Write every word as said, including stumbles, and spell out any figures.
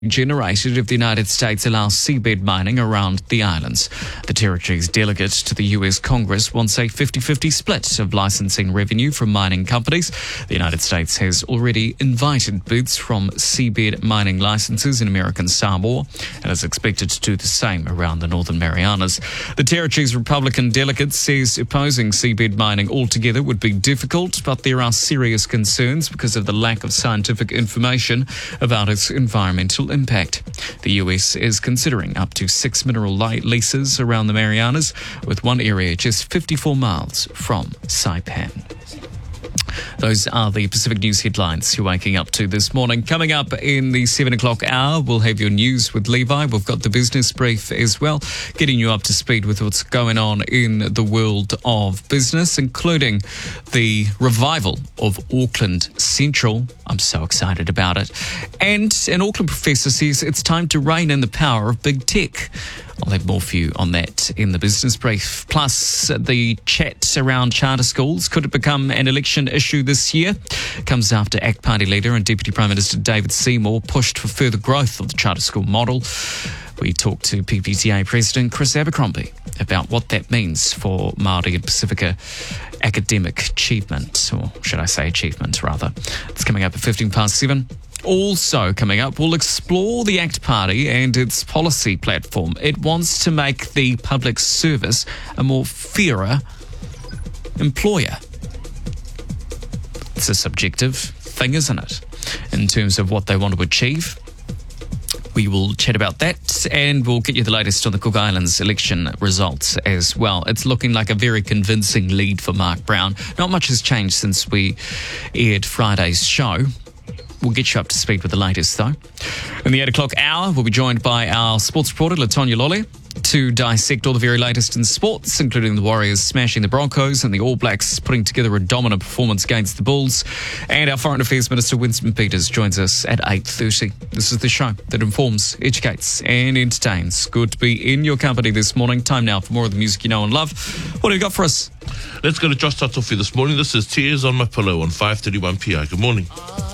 generated if the United States allows seabed mining around the islands. The territory's delegate to the U S Congress wants a fifty-fifty split of licensing revenue from mining companies. The United States has already invited bids from seabed mining licenses in American Samoa and is expected to do the same around the Northern Marianas. The territory's Republican delegate says opposing seabed mining altogether would be difficult, but there are serious concerns because of the lack of scientific information about its environmental impact. The U S is considering up to six mineral leases around the Marianas, with one area just fifty-four miles from Saipan. Those are the Pacific News headlines you're waking up to this morning. Coming up in the seven o'clock hour, we'll have your news with Levi. We've got the business brief as well, getting you up to speed with what's going on in the world of business, including the revival of Auckland Central. I'm so excited about it. And an Auckland professor says it's time to rein in the power of big tech. I'll have more for you on that in the business brief. Plus, the chat around charter schools. Could it become an election issue this year? Comes after A C T Party leader and Deputy Prime Minister David Seymour pushed for further growth of the charter school model. We talked to P P T A President Chris Abercrombie about what that means for Māori and Pacifica academic achievement, or should I say achievement, rather. It's coming up at fifteen past seven. Also coming up, we'll explore the A C T Party and its policy platform. It wants to make the public service a more fairer employer. It's a subjective thing, isn't it, in terms of what they want to achieve? We will chat about that, and we'll get you the latest on the Cook Islands election results as well. It's looking like a very convincing lead for Mark Brown. Not much has changed since we aired Friday's show. We'll get you up to speed with the latest, though. In the eight o'clock hour, we'll be joined by our sports reporter, Latonya Lolly, to dissect all the very latest in sports, including the Warriors smashing the Broncos and the All Blacks putting together a dominant performance against the Bulls. And our Foreign Affairs Minister, Winston Peters, joins us at eight thirty. This is the show that informs, educates and entertains. Good to be in your company this morning. Time now for more of the music you know and love. What do you got for us? Let's go to Josh Tatofi this morning. This is Tears on My Pillow on five thirty-one P I. Good morning.